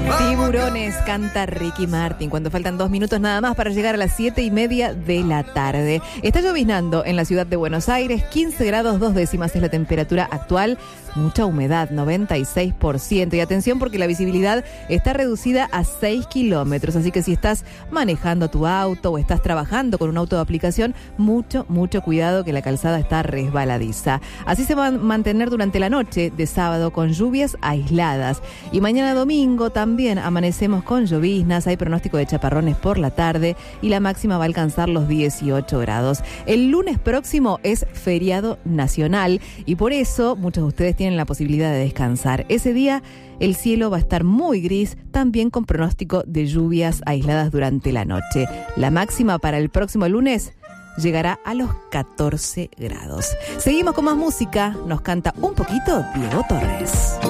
Tiburones canta Ricky Martin cuando faltan 2 minutos nada más para llegar a las 7:30 de la tarde. Está lloviznando en la ciudad de Buenos Aires, 15 grados 2 décimas es la temperatura actual, mucha humedad, 96%. Y atención porque la visibilidad está reducida a 6 kilómetros, así que si estás manejando tu auto o estás trabajando con un auto de aplicación, mucho cuidado que la calzada está resbaladiza. Así se va a mantener durante la noche de sábado con lluvias aisladas. Y mañana domingo también amanecemos con lloviznas, hay pronóstico de chaparrones por la tarde y la máxima va a alcanzar los 18 grados. El lunes próximo es feriado nacional y por eso muchos de ustedes tienen la posibilidad de descansar. Ese día el cielo va a estar muy gris, también con pronóstico de lluvias aisladas durante la noche. La máxima para el próximo lunes llegará a los 14 grados. Seguimos con más música, nos canta un poquito Diego Torres.